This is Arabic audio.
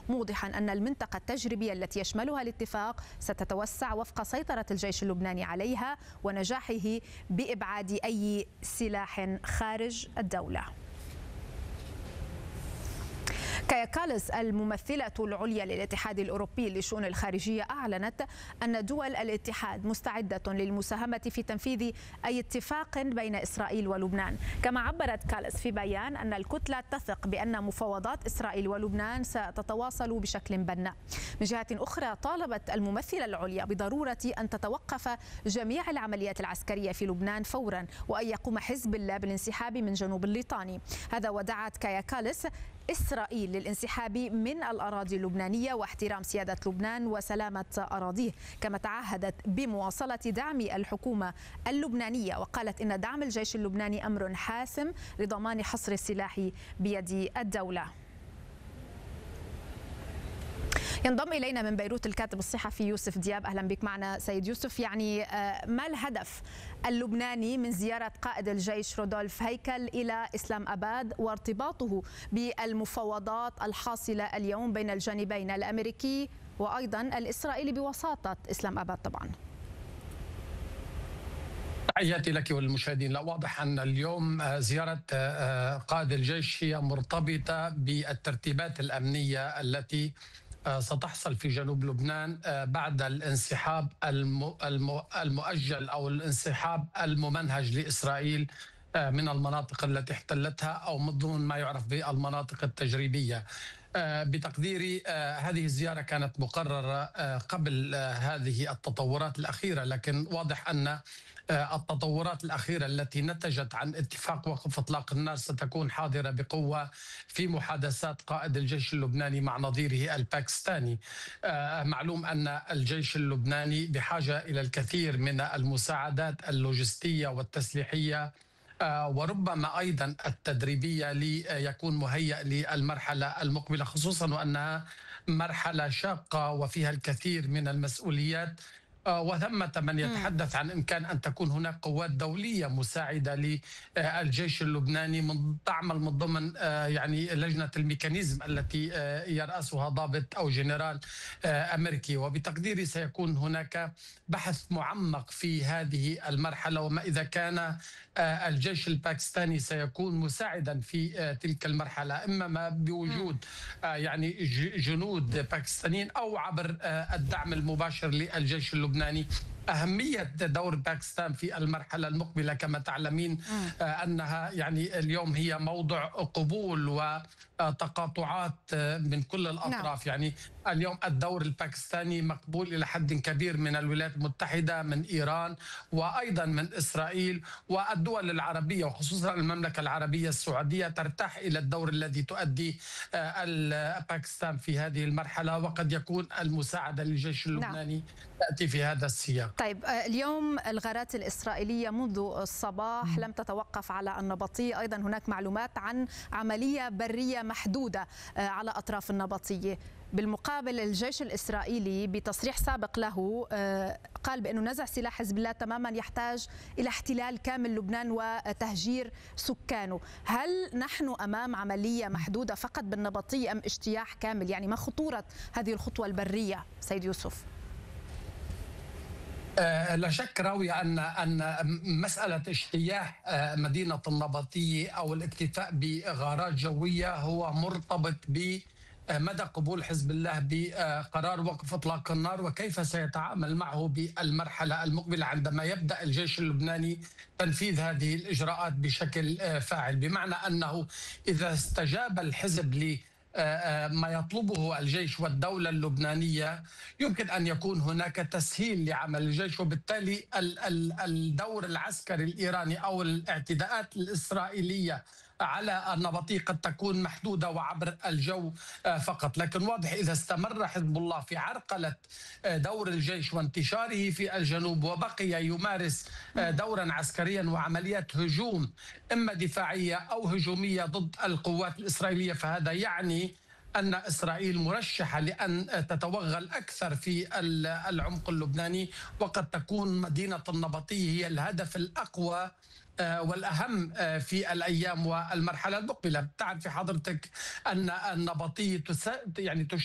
موضحا أن المنطقة التجريبية التي يشملها الاتفاق ستتوسع وفق سيطرة الجيش اللبناني عليها ونجاحه بإبعاد أي سلاح خارج الدولة. كايا كالس الممثلة العليا للاتحاد الأوروبي للشؤون الخارجية أعلنت أن دول الاتحاد مستعدة للمساهمة في تنفيذ أي اتفاق بين إسرائيل ولبنان. كما عبرت كالس في بيان أن الكتلة تثق بأن مفاوضات إسرائيل ولبنان ستتواصل بشكل بناء. من جهة أخرى طالبت الممثلة العليا بضرورة أن تتوقف جميع العمليات العسكرية في لبنان فورا وأن يقوم حزب الله بالانسحاب من جنوب الليطاني. هذا ودعت كايا كالس إسرائيل للانسحاب من الأراضي اللبنانية واحترام سيادة لبنان وسلامة أراضيه. كما تعهدت بمواصلة دعم الحكومة اللبنانية وقالت إن دعم الجيش اللبناني أمر حاسم لضمان حصر السلاح بيد الدولة. ينضم إلينا من بيروت الكاتب الصحفي يوسف دياب. أهلا بك معنا سيد يوسف. يعني ما الهدف اللبناني من زيارة قائد الجيش رودولف هيكل إلى إسلام أباد وارتباطه بالمفاوضات الحاصلة اليوم بين الجانبين الأمريكي وأيضا الإسرائيلي بوساطة إسلام أباد طبعا؟ تحياتي لك وللمشاهدين. لا، واضح أن اليوم زيارة قائد الجيش هي مرتبطة بالترتيبات الأمنية التي ستحصل في جنوب لبنان بعد الانسحاب المؤجل أو الانسحاب الممنهج لإسرائيل من المناطق التي احتلتها أو من ضمن ما يعرف بالمناطق التجريبية. بتقديري هذه الزيارة كانت مقررة قبل هذه التطورات الأخيرة، لكن واضح أن التطورات الأخيرة التي نتجت عن اتفاق وقف إطلاق النار ستكون حاضرة بقوة في محادثات قائد الجيش اللبناني مع نظيره الباكستاني. معلوم أن الجيش اللبناني بحاجة إلى الكثير من المساعدات اللوجستية والتسليحية وربما أيضا التدريبية ليكون مهيأ للمرحلة المقبلة، خصوصا وأنها مرحلة شاقة وفيها الكثير من المسؤوليات، وثمة من يتحدث عن إمكان أن تكون هناك قوات دولية مساعدة للجيش اللبناني تعمل من ضمن يعني لجنة الميكانيزم التي يرأسها ضابط أو جنرال أمريكي. وبتقديري سيكون هناك بحث معمق في هذه المرحلة، وما إذا كان الجيش الباكستاني سيكون مساعدا في تلك المرحلة، إما بوجود يعني جنود باكستانيين أو عبر الدعم المباشر للجيش اللبناني. أهمية دور باكستان في المرحلة المقبلة كما تعلمين أنها يعني اليوم هي موضع قبول وتقاطعات من كل الأطراف. يعني اليوم الدور الباكستاني مقبول إلى حد كبير من الولايات المتحدة، من إيران، وأيضا من إسرائيل، والدول العربية وخصوصا المملكة العربية السعودية ترتاح إلى الدور الذي تؤديه باكستان في هذه المرحلة، وقد يكون المساعدة للجيش اللبناني تأتي في هذا السياق. طيب، اليوم الغارات الإسرائيلية منذ الصباح لم تتوقف على النبطية. أيضا هناك معلومات عن عملية برية محدودة على أطراف النبطية. بالمقابل الجيش الإسرائيلي بتصريح سابق له قال بأنه نزع سلاح حزب الله تماما يحتاج إلى احتلال كامل لبنان وتهجير سكانه. هل نحن أمام عملية محدودة فقط بالنبطية أم اجتياح كامل؟ يعني ما خطورة هذه الخطوة البرية سيد يوسف؟ لا شك راوية أن مسألة اجتياح مدينة النبطية أو الاكتفاء بغارات جوية هو مرتبط بمدى قبول حزب الله بقرار وقف إطلاق النار وكيف سيتعامل معه بالمرحلة المقبلة عندما يبدأ الجيش اللبناني تنفيذ هذه الإجراءات بشكل فاعل. بمعنى أنه إذا استجاب الحزب ما يطلبه الجيش والدولة اللبنانية يمكن أن يكون هناك تسهيل لعمل الجيش، وبالتالي الدور العسكري الإيراني أو الاعتداءات الإسرائيلية على النبطي قد تكون محدودة وعبر الجو فقط. لكن واضح إذا استمر حزب الله في عرقلة دور الجيش وانتشاره في الجنوب وبقي يمارس دورا عسكريا وعمليات هجوم إما دفاعية أو هجومية ضد القوات الإسرائيلية، فهذا يعني أن إسرائيل مرشحة لأن تتوغل أكثر في العمق اللبناني، وقد تكون مدينة النبطية هي الهدف الأقوى والأهم في الأيام والمرحلة المقبلة. تعرف حضرتك أن النبطية يعني